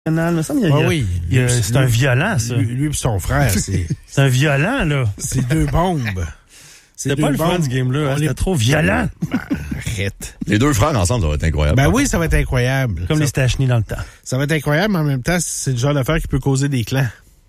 Oui, c'est un violent, ça. Lui et son frère, c'est un violent, là. C'est deux bombes. C'était pas le fun, ce game-là. C'était trop violent. Arrête. Les deux frères ensemble, ça va être incroyable. Ben oui, ça va être incroyable. Comme les Stachny dans le temps. Ça va être incroyable, mais en même temps, c'est le genre d'affaire qui peut causer des clans.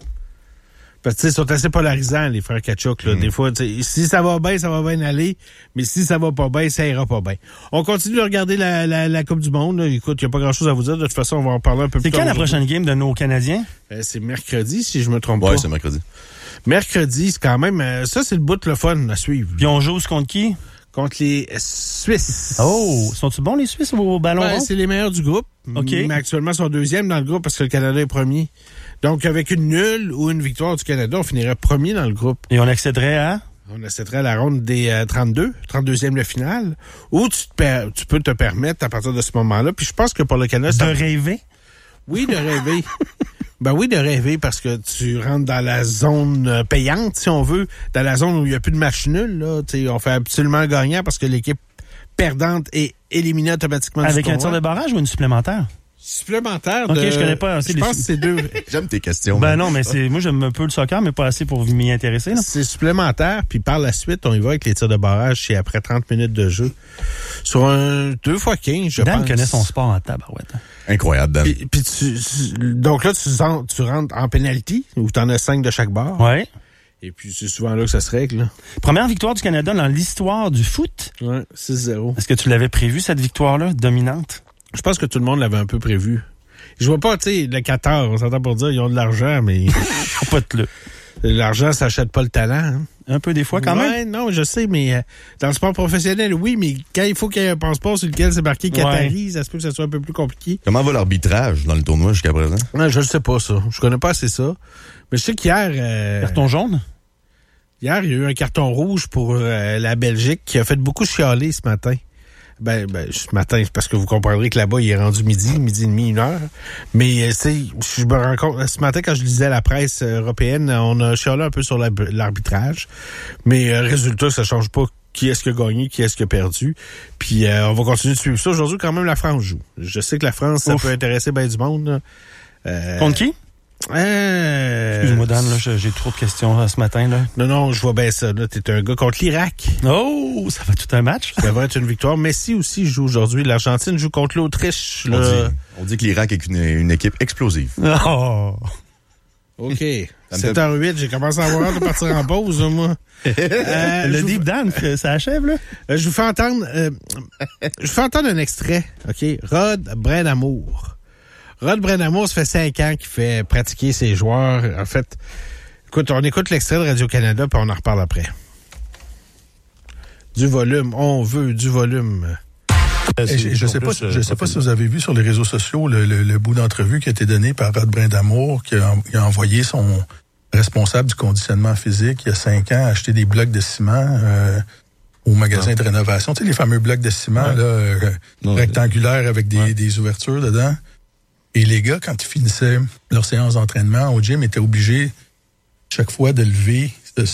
Parce que, ils sont assez polarisants, les frères Tkachuk, là. Des fois, si ça va bien aller. Mais si ça va pas bien, ça ira pas bien. On continue de regarder la Coupe du Monde, là. Écoute, il n'y a pas grand-chose à vous dire. De toute façon, on va en parler un peu plus tard. C'est quand la prochaine game de nos Canadiens? C'est mercredi, si je me trompe pas. Ouais, c'est mercredi. Mercredi, c'est quand même... ça, c'est le bout de le fun à suivre. Puis on joue contre qui? Contre les Suisses. Oh! Sont-ils bons, les Suisses, au ballon rond? C'est les meilleurs du groupe. OK. Mais actuellement, ils sont deuxième dans le groupe parce que le Canada est premier. Donc, avec une nulle ou une victoire du Canada, on finirait premier dans le groupe. Et on accéderait à? On accéderait à la ronde des 32e le final, où tu peux te permettre à partir de ce moment-là. Puis je pense que pour le Canada... De rêver? Oui, de rêver. Ben oui, de rêver, parce que tu rentres dans la zone payante, si on veut, dans la zone où il n'y a plus de match nul. Là. On fait absolument gagnant parce que l'équipe perdante est éliminée automatiquement avec du tournoi. Un tir de barrage ou une supplémentaire? Supplémentaire de... OK, je connais pas assez. Je pense que c'est deux. J'aime tes questions. Ben non, mais moi j'aime un peu le soccer, mais pas assez pour m'y intéresser. Là. C'est supplémentaire, puis par la suite, on y va avec les tirs de barrage, c'est après 30 minutes de jeu. Sur un 2x15, je pense. Dan connaît son sport en tabarouette. Incroyable, Dan. Puis donc là, tu rentres en penalty, où tu en as 5 de chaque bord. Ouais. Et puis c'est souvent là que ça se règle. Là. Première victoire du Canada dans l'histoire du foot. Ouais, 6-0. Est-ce que tu l'avais prévu, cette victoire-là, dominante? Je pense que tout le monde l'avait un peu prévu. Je vois pas, tu sais, le Qatar, on s'entend pour dire, ils ont de l'argent, mais... pas de l'argent, ça achète pas le talent. Hein. Un peu des fois, quand même. Ouais, non, je sais, mais dans le sport professionnel, oui, mais quand il faut qu'il y ait un passeport sur lequel c'est marqué Qatari, ça se peut que ça soit un peu plus compliqué. Comment va l'arbitrage dans le tournoi jusqu'à présent? Non, je le sais pas, ça. Je connais pas assez ça. Mais je sais qu'hier... Carton jaune? Hier, il y a eu un carton rouge pour la Belgique qui a fait beaucoup chialer ce matin. Ben, ce matin, c'est parce que vous comprendrez que là-bas, il est rendu midi et demi, 1h. Mais, je me rends compte, ce matin, quand je lisais la presse européenne, on a chialé un peu sur l'arbitrage. Mais, résultat, ça change pas qui est-ce qui a gagné, qui est-ce qui a perdu. Puis, on va continuer de suivre ça. Aujourd'hui, quand même, la France joue. Je sais que la France, ça peut intéresser bien du monde. Contre qui? Excuse-moi, Dan, là, j'ai trop de questions ce matin. Là. Non, je vois bien ça. T'es un gars contre l'Irak. Oh, ça va tout un match. Ça va être une victoire. Messi aussi joue aujourd'hui. L'Argentine joue contre l'Autriche. On dit que l'Irak est une équipe explosive. Oh. OK. 7h08, j'ai commencé à avoir hâte de partir en pause, moi. Le deep Dan, ça achève, là? Je vous fais entendre un extrait. OK? Rod Brennamour. Rod Brennamour, ça fait 5 ans qu'il fait pratiquer ses joueurs. En fait, écoute, on écoute l'extrait de Radio-Canada, puis on en reparle après. Du volume. On veut du volume. Je sais pas si vous avez vu sur les réseaux sociaux le bout d'entrevue qui a été donné par Rod Brennamour, qui a envoyé son responsable du conditionnement physique il y a 5 ans acheter des blocs de ciment au magasin de rénovation. Tu sais, les fameux blocs de ciment rectangulaires avec des ouvertures dedans. Et les gars, quand ils finissaient leur séance d'entraînement au gym, étaient obligés chaque fois de lever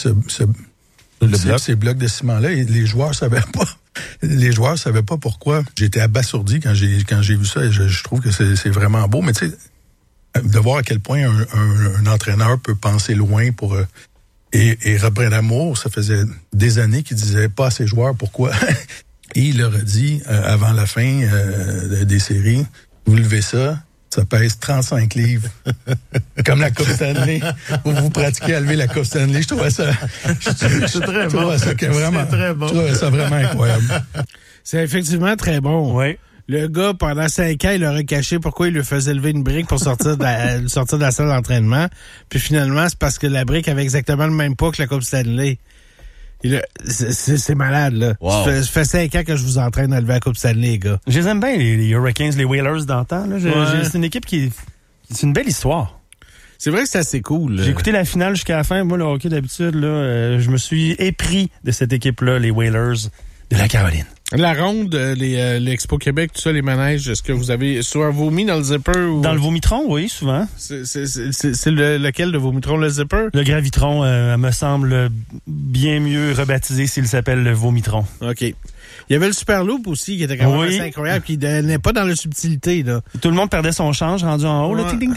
ces blocs de ciment-là. Et les joueurs savaient pas pourquoi. J'étais abasourdi quand j'ai vu ça. Et je trouve que c'est vraiment beau. Mais tu sais, de voir à quel point un entraîneur peut penser loin pour... Et Rod Brennamour, ça faisait des années qu'il disait pas à ses joueurs pourquoi. Et il leur a dit, avant la fin des séries, vous levez ça pèse 35 livres. Comme la Coupe Stanley. Vous pratiquez à lever la Coupe Stanley. Je trouvais ça... C'est très bon. C'est très bon. Je trouvais ça vraiment incroyable. C'est effectivement très bon. Oui. Le gars, pendant 5 ans, il leur a caché pourquoi il lui faisait lever une brique pour sortir de la salle d'entraînement. Puis finalement, c'est parce que la brique avait exactement le même poids que la Coupe Stanley. C'est malade, là. Wow. Ça fait 5 ans que je vous entraîne à lever la Coupe Stanley, les gars. Je les aime bien, les Hurricanes, les Whalers d'antan. C'est une équipe c'est une belle histoire. C'est vrai que c'est assez cool. J'ai écouté la finale jusqu'à la fin. Moi, le hockey, d'habitude, je me suis épris de cette équipe-là, les Whalers de la Caroline. La ronde, l'Expo Québec, tout ça, les manèges, est-ce que vous avez soit vomi dans le zipper ou... Dans le vomitron, oui, souvent. C'est lequel de vomitron, le zipper? Le gravitron me semble bien mieux rebaptisé s'il s'appelle le vomitron. OK. Il y avait le Super Loop aussi, qui était quand même assez incroyable, qui n'est pas dans la subtilité, là. Tout le monde perdait son change rendu en haut, là.